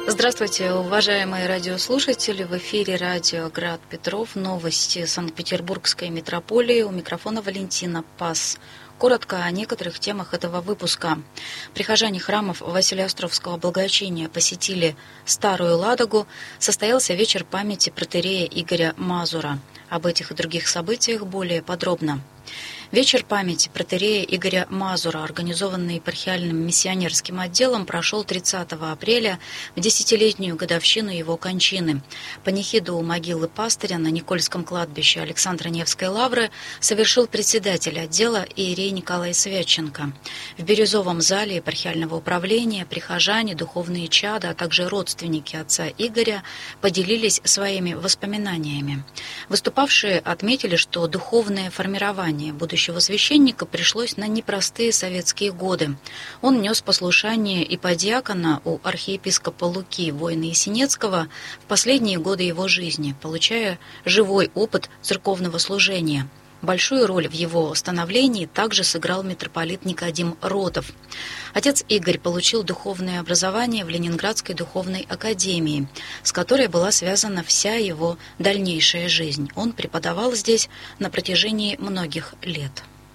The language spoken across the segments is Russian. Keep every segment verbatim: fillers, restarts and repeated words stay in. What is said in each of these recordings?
Здравствуйте, уважаемые радиослушатели. В эфире радио «Град Петров». Новости Санкт-Петербургской метрополии. У микрофона Валентина Пас. Коротко о некоторых темах этого выпуска. Прихожане храмов Василеостровского благочиния посетили Старую Ладогу. Состоялся вечер памяти протоиерея Игоря Мазура. Об этих и других событиях более подробно. Вечер памяти протоиерея Игоря Мазура, организованный епархиальным миссионерским отделом, прошел тридцатого апреля в десятилетнюю годовщину его кончины. Панихиду у могилы пастыря на Никольском кладбище Александра Невской лавры совершил председатель отдела иерей Николай Святченко. В бирюзовом зале епархиального управления прихожане, духовные чада, а также родственники отца Игоря поделились своими воспоминаниями. Выступавшие отметили, что духовное формирование будущего священника пришлось на непростые советские годы. Он нес послушание иподиакона у архиепископа Луки Воина Есенецкого в последние годы его жизни, получая живой опыт церковного служения. Большую роль в его становлении также сыграл митрополит Никодим Ротов. Отец Игорь получил духовное образование в Ленинградской духовной академии, с которой была связана вся его дальнейшая жизнь. Он преподавал здесь на протяжении многих лет.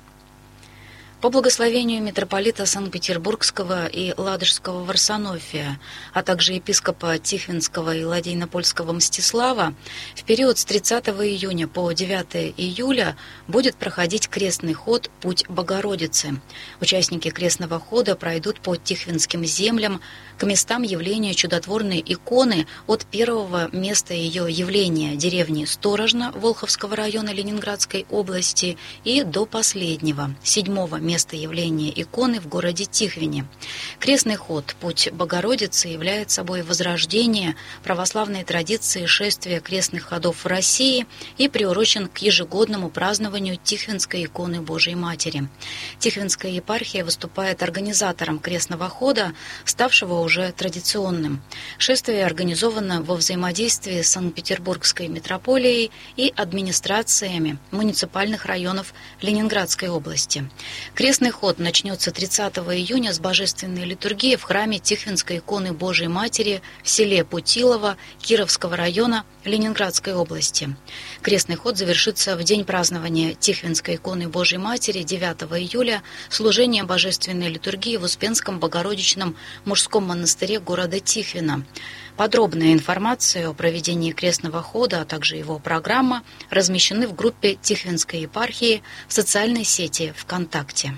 По благословению митрополита Санкт-Петербургского и Ладожского Варсонофия, а также епископа Тихвинского и Ладейно-Польского Мстислава, в период с тридцатого июня по девятого июля будет проходить крестный ход «Путь Богородицы». Участники крестного хода пройдут по Тихвинским землям к местам явления чудотворной иконы от первого места ее явления, деревни Сторожна Волховского района Ленинградской области, и до последнего, седьмого места место явления иконы в городе Тихвине. Крестный ход «Путь Богородицы» является собой возрождение православной традиции шествия крестных ходов в России и приурочен к ежегодному празднованию Тихвинской иконы Божией Матери. Тихвинская епархия выступает организатором крестного хода, ставшего уже традиционным. Шествие организовано во взаимодействии с Санкт-Петербургской метрополией и администрациями муниципальных районов Ленинградской области. Крестный ход начнется тридцатого июня с божественной литургии в храме Тихвинской иконы Божией Матери в селе Путилово Кировского района Ленинградской области. Крестный ход завершится в день празднования Тихвинской иконы Божией Матери девятого июля служением божественной литургии в Успенском Богородичном мужском монастыре города Тихвина. Подробная информация о проведении крестного хода, а также его программа размещены в группе Тихвинской епархии в социальной сети ВКонтакте.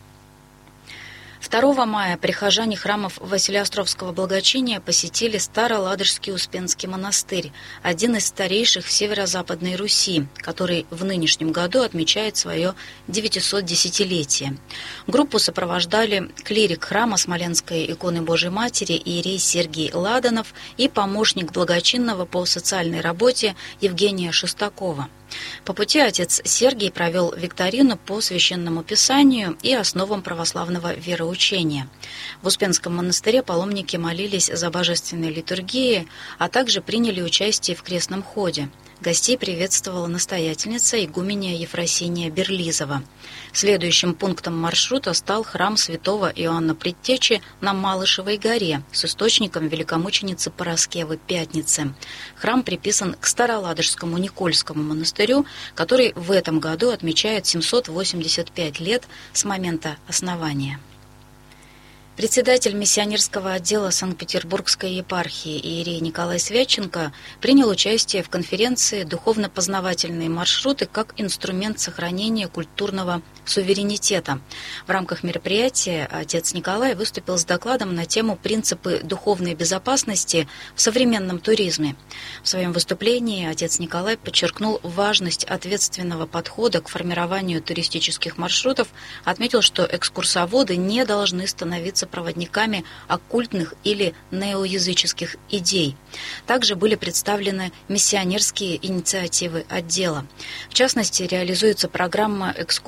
второго мая прихожане храмов Василеостровского благочиния посетили Староладожский Успенский монастырь, один из старейших в северо-западной Руси, который в нынешнем году отмечает свое девятисотдесятилетие. Группу сопровождали клирик храма Смоленской иконы Божией Матери иерей Сергий Ладанов и помощник благочинного по социальной работе Евгения Шестакова. По пути отец Сергий провел викторину по священному писанию и основам православного вероучения. В Успенском монастыре паломники молились за божественной литургией, а также приняли участие в крестном ходе. Гостей приветствовала настоятельница игуменья Ефросиния Берлизова. Следующим пунктом маршрута стал храм святого Иоанна Предтечи на Малышевой горе с источником великомученицы Параскевы Пятницы. Храм приписан к Староладожскому Никольскому монастырю, который в этом году отмечает семьсот восемьдесят пять лет с момента основания. Председатель миссионерского отдела Санкт-Петербургской епархии иерей Николай Святченко принял участие в конференции «Духовно-познавательные маршруты как инструмент сохранения культурного суверенитета». В рамках мероприятия отец Николай выступил с докладом на тему «Принципы духовной безопасности в современном туризме». В своем выступлении отец Николай подчеркнул важность ответственного подхода к формированию туристических маршрутов, отметил, что экскурсоводы не должны становиться проводниками оккультных или неоязыческих идей. Также были представлены миссионерские инициативы отдела. В частности, реализуется программа экскурсий для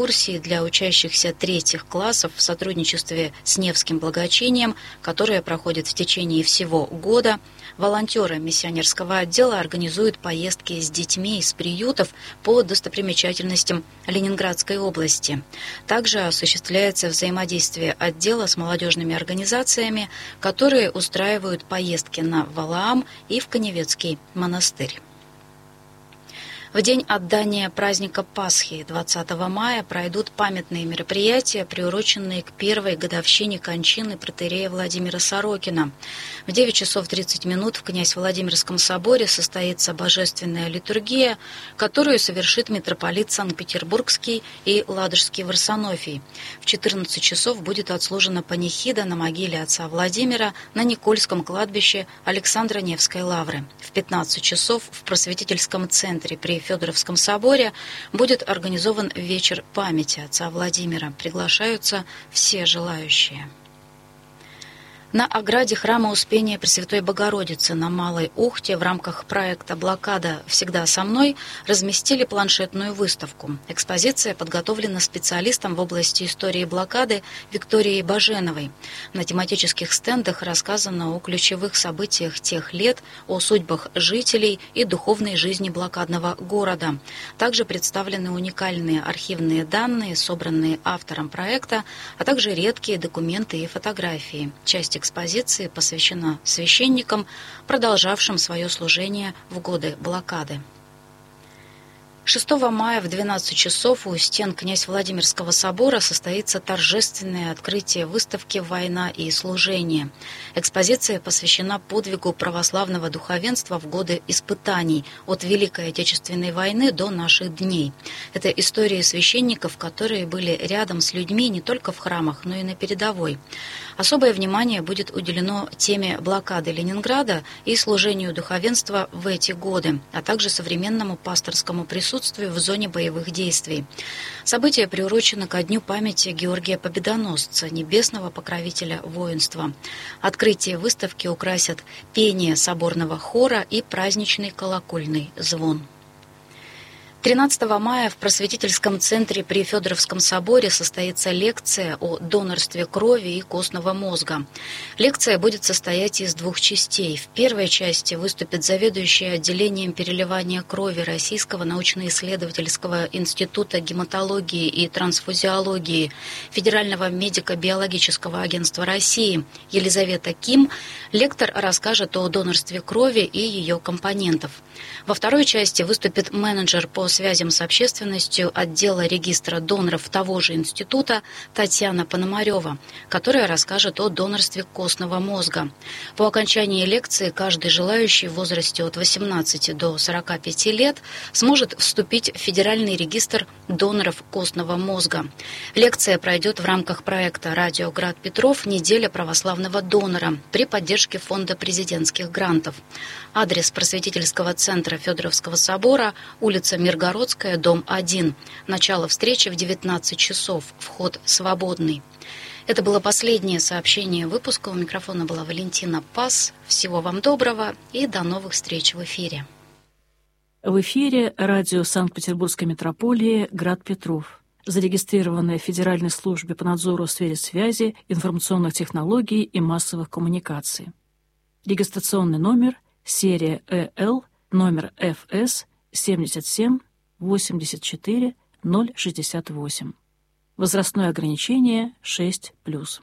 для учащихся третьих классов в сотрудничестве с Невским благочинием, которое проходит в течение всего года, волонтеры миссионерского отдела организуют поездки с детьми из приютов по достопримечательностям Ленинградской области. Также осуществляется взаимодействие отдела с молодежными организациями, которые устраивают поездки на Валаам и в Каневецкий монастырь. В день отдания праздника Пасхи двадцатого мая пройдут памятные мероприятия, приуроченные к первой годовщине кончины протоиерея Владимира Сорокина. В девять часов тридцать минут в Князь-Владимирском соборе состоится божественная литургия, которую совершит митрополит Санкт-Петербургский и Ладожский Варсонофий. В четырнадцать часов будет отслужена панихида на могиле отца Владимира на Никольском кладбище Александра Невской лавры. В пятнадцать часов в просветительском центре при Федоровском соборе будет организован вечер памяти отца Владимира. Приглашаются все желающие. На ограде храма Успения Пресвятой Богородицы на Малой Ухте в рамках проекта «Блокада. Всегда со мной» разместили планшетную выставку. Экспозиция подготовлена специалистом в области истории блокады Викторией Баженовой. На тематических стендах рассказано о ключевых событиях тех лет, о судьбах жителей и духовной жизни блокадного города. Также представлены уникальные архивные данные, собранные автором проекта, а также редкие документы и фотографии. Часть экспозиции посвящена священникам, продолжавшим свое служение в годы блокады. шестого мая в двенадцать часов у стен Князь-Владимирского собора состоится торжественное открытие выставки «Война и служение». Экспозиция посвящена подвигу православного духовенства в годы испытаний от Великой Отечественной войны до наших дней. Это истории священников, которые были рядом с людьми не только в храмах, но и на передовой. Особое внимание будет уделено теме блокады Ленинграда и служению духовенства в эти годы, а также современному пасторскому присутствию в зоне боевых действий. Событие приурочено ко дню памяти Георгия Победоносца, небесного покровителя воинства. Открытие выставки украсят пение соборного хора и праздничный колокольный звон. тринадцатого мая в просветительском центре при Федоровском соборе состоится лекция о донорстве крови и костного мозга. Лекция будет состоять из двух частей. В первой части выступит заведующая отделением переливания крови Российского научно-исследовательского института гематологии и трансфузиологии Федерального медико-биологического агентства России Елизавета Ким. Лектор расскажет о донорстве крови и ее компонентов. Во второй части выступит менеджер по связям с общественностью отдела регистра доноров того же института Татьяна Пономарева, которая расскажет о донорстве костного мозга. По окончании лекции каждый желающий в возрасте от восемнадцати до сорока пяти лет сможет вступить в Федеральный регистр доноров костного мозга. Лекция пройдет в рамках проекта «Радио Град Петров. Неделя православного донора» при поддержке Фонда президентских грантов. Адрес просветительского центра Федоровского собора, улица Миргородская, дом один. Начало встречи в девятнадцать часов. Вход свободный. Это было последнее сообщение выпуска. У микрофона была Валентина Пас. Всего вам доброго и до новых встреч в эфире. В эфире радио Санкт-Петербургской метрополии «Град Петров», зарегистрированное в Федеральной службе по надзору в сфере связи, информационных технологий и массовых коммуникаций. Регистрационный номер серия ЭЛ, номер эф эс семьдесят семь восемьдесят четыре ноль шестьдесят восемь. Возрастное ограничение шесть плюс.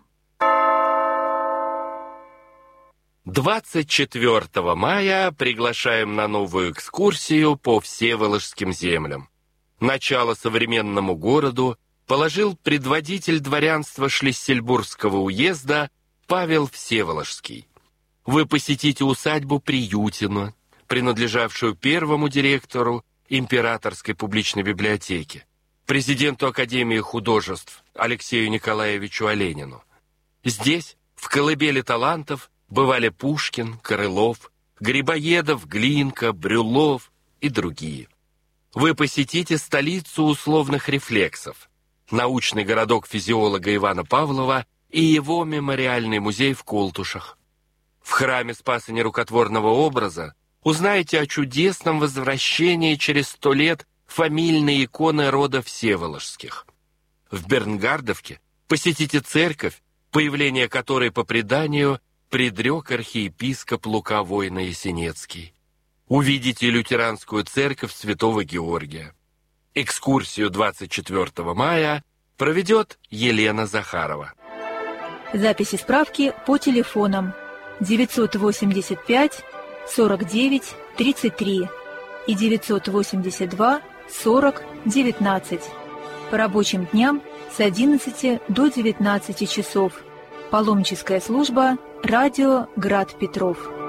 двадцать четвёртого мая приглашаем на новую экскурсию по Всеволожским землям. Начало современному городу положил предводитель дворянства Шлиссельбургского уезда Павел Всеволожский. Вы посетите усадьбу Приютино, принадлежавшую первому директору Императорской публичной библиотеки, президенту Академии художеств Алексею Николаевичу Оленину. Здесь, в колыбели талантов, бывали Пушкин, Крылов, Грибоедов, Глинка, Брюллов и другие. Вы посетите столицу условных рефлексов, научный городок физиолога Ивана Павлова и его мемориальный музей в Колтушах. В храме Спаса Нерукотворного образа узнаете о чудесном возвращении через сто лет фамильной иконы рода Всеволожских. в Бернгардовке посетите церковь, появление которой по преданию предрек архиепископ Лука Войно-Ясенецкий. Увидите лютеранскую церковь Святого Георгия. Экскурсию двадцать четвёртого мая проведет Елена Захарова. Записи справки по телефонам девятьсот восемьдесят пять сорок девять тридцать три и девятьсот восемьдесят два сорок девятнадцать. По рабочим дням с одиннадцати до девятнадцати часов. Паломническая служба «Радио Град Петров».